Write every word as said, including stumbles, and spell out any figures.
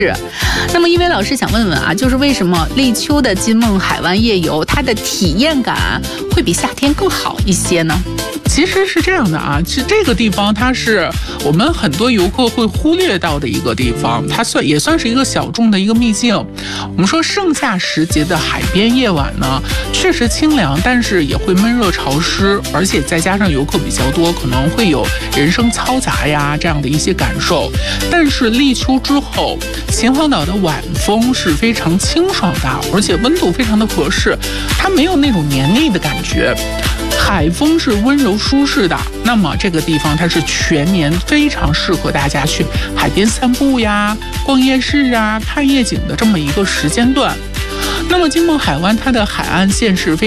是，那么一位老师想问问啊，就是为什么立秋的金梦海湾夜游，它的体验感会比夏天更好一些呢？ 其实是这样的啊，其实这个地方它是我们很多游客会忽略到的一个地方，它算也算是一个小众的一个秘境。我们说盛夏时节的海边夜晚呢，确实清凉，但是也会闷热潮湿，而且再加上游客比较多，可能会有人声嘈杂呀这样的一些感受。但是立秋之后，秦皇岛的晚风是非常清爽的，而且温度非常的合适，它没有那种黏腻的感觉。海风是温柔舒适的，那么这个地方它是全年非常适合大家去海边散步呀、逛夜市啊、看夜景的这么一个时间段。那么金梦海湾它的海岸线是非